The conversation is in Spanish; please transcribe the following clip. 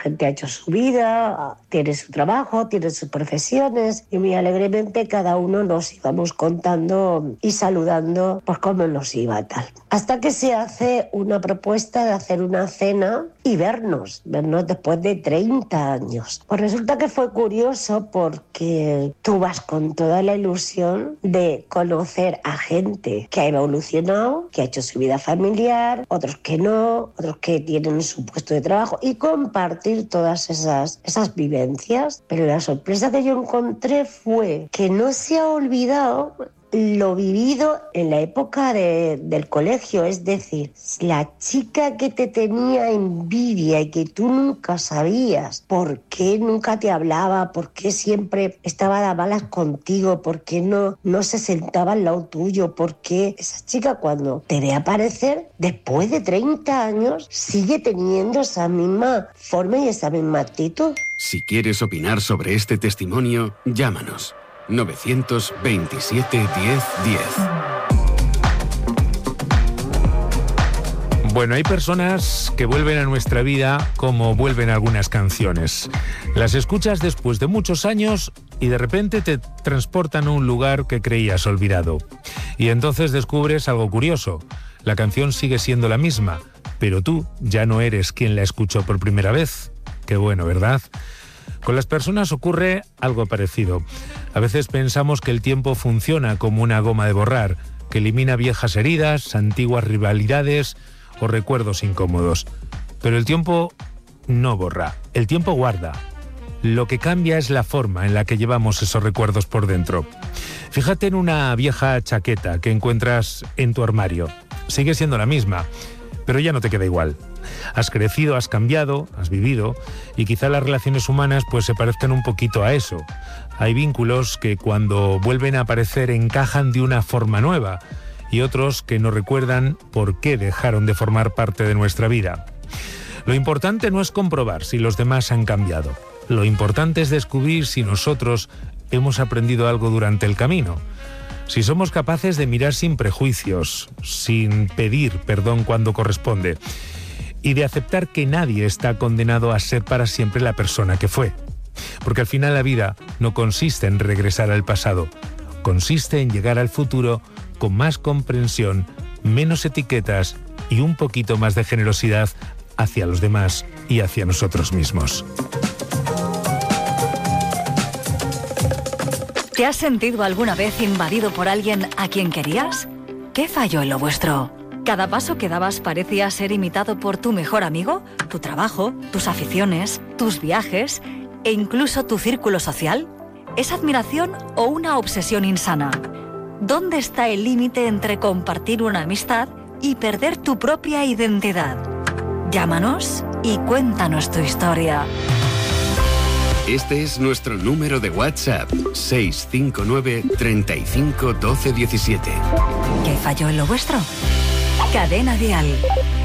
gente ha hecho su vida, tiene su trabajo, tiene sus profesiones, y muy alegremente cada uno nos íbamos contando y saludando pues cómo nos iba tal. Hasta que se hace una propuesta de hacer una cena y vernos después de 30 años. Pues resulta que fue curioso porque tú vas con toda la ilusión de conocer a gente que ha evolucionado, que ha hecho su vida familiar, otros que no, otros que tienen su puesto de trabajo, y compartir todas esas vivencias. Pero la sorpresa que yo encontré fue que no se ha olvidado lo vivido en la época del colegio, es decir, la chica que te tenía envidia y que tú nunca sabías por qué nunca te hablaba, por qué siempre estaba de malas contigo, por qué no se sentaba al lado tuyo, por qué esa chica cuando te ve aparecer después de 30 años sigue teniendo esa misma forma y esa misma actitud. Si quieres opinar sobre este testimonio, llámanos. 927 10 10. Bueno, hay personas que vuelven a nuestra vida como vuelven algunas canciones. Las escuchas después de muchos años y de repente te transportan a un lugar que creías olvidado. Y entonces descubres algo curioso. La canción sigue siendo la misma, pero tú ya no eres quien la escuchó por primera vez. Qué bueno, ¿verdad? Con las personas ocurre algo parecido. A veces pensamos que el tiempo funciona como una goma de borrar, que elimina viejas heridas, antiguas rivalidades o recuerdos incómodos. Pero el tiempo no borra, el tiempo guarda. Lo que cambia es la forma en la que llevamos esos recuerdos por dentro. Fíjate en una vieja chaqueta que encuentras en tu armario. Sigue siendo la misma, pero ya no te queda igual. Has crecido, has cambiado, has vivido, y quizá las relaciones humanas pues se parezcan un poquito a eso. Hay vínculos que cuando vuelven a aparecer encajan de una forma nueva, y otros que nos recuerdan por qué dejaron de formar parte de nuestra vida. Lo importante no es comprobar si los demás han cambiado. Lo importante es descubrir si nosotros hemos aprendido algo durante el camino. Si somos capaces de mirar sin prejuicios, sin pedir perdón cuando corresponde, y de aceptar que nadie está condenado a ser para siempre la persona que fue. Porque al final la vida no consiste en regresar al pasado, consiste en llegar al futuro con más comprensión, menos etiquetas y un poquito más de generosidad hacia los demás y hacia nosotros mismos. ¿Te has sentido alguna vez invadido por alguien a quien querías? ¿Qué falló en lo vuestro? ¿Cada paso que dabas parecía ser imitado por tu mejor amigo, tu trabajo, tus aficiones, tus viajes e incluso tu círculo social? ¿Es admiración o una obsesión insana? ¿Dónde está el límite entre compartir una amistad y perder tu propia identidad? Llámanos y cuéntanos tu historia. Este es nuestro número de WhatsApp, 659 35 12 17. ¿Qué falló en lo vuestro? Cadena Dial.